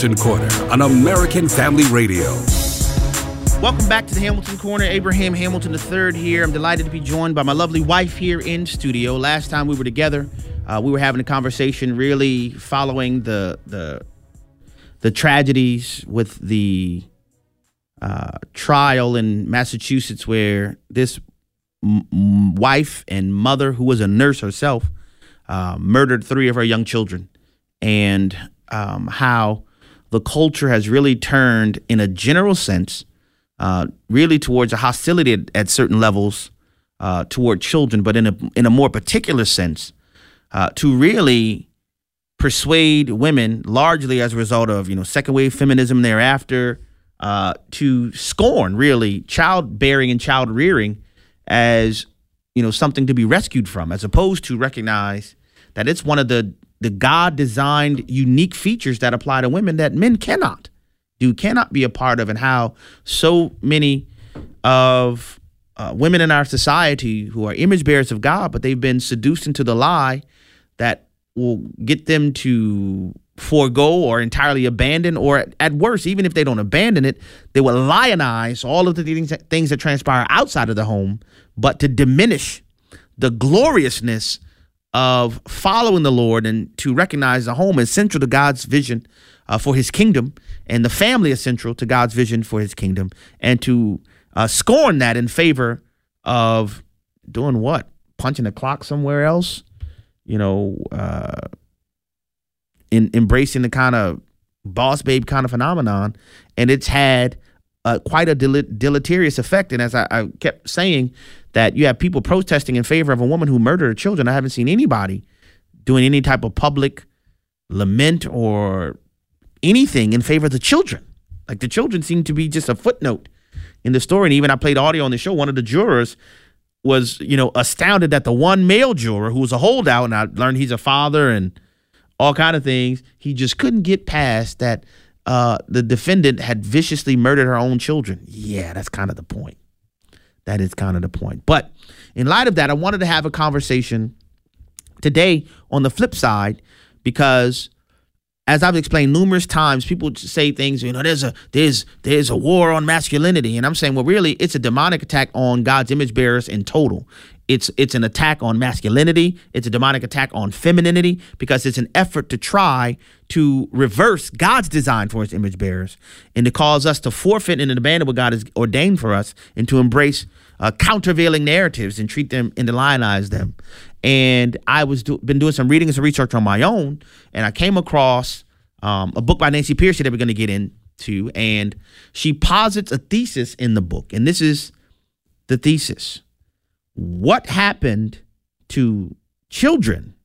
Corner on American Family Radio. Welcome back to the Hamilton Corner. Abraham Hamilton III here. I'm delighted to be joined by my lovely wife here in studio. Last time we were together, we were having a conversation really following the tragedies with the trial in Massachusetts where this wife and mother, who was a nurse herself, murdered 3 of her young children, and how the culture has really turned, in a general sense, really towards a hostility at certain levels toward children, but in a more particular sense, to really persuade women, largely as a result of second wave feminism thereafter, to scorn really childbearing and child rearing as something to be rescued from, as opposed to recognize that it's one of the God-designed unique features that apply to women that men cannot be a part of, and how so many of women in our society who are image bearers of God, but they've been seduced into the lie that will get them to forego or entirely abandon, or at worst, even if they don't abandon it, they will lionize all of the things that transpire outside of the home, but to diminish the gloriousness of following the Lord, and to recognize the home is central to God's vision for his kingdom, and the family is central to God's vision for his kingdom, and to scorn that in favor of doing what? Punching a clock somewhere else, embracing the kind of boss babe kind of phenomenon. And it's had quite a deleterious effect. And as I kept saying, that you have people protesting in favor of a woman who murdered her children. I haven't seen anybody doing any type of public lament or anything in favor of the children. Like, the children seem to be just a footnote in the story. And even I played audio on the show. One of the jurors was, astounded that the one male juror who was a holdout, and I learned he's a father and all kind of things, he just couldn't get past that the defendant had viciously murdered her own children. Yeah, that's kind of the point. That is kind of the point. But in light of that, I wanted to have a conversation today on the flip side, because as I've explained numerous times, people say things, there's a war on masculinity. And I'm saying, well, really, it's a demonic attack on God's image bearers in total. It's an attack on masculinity. It's a demonic attack on femininity, because it's an effort to try to reverse God's design for his image bearers, and to cause us to forfeit and abandon what God has ordained for us, and to embrace countervailing narratives and treat them and to lionize them. And I was been doing some reading and some research on my own, and I came across a book by Nancy Pearcey that we're going to get into, and she posits a thesis in the book, and this is the thesis. What happened to children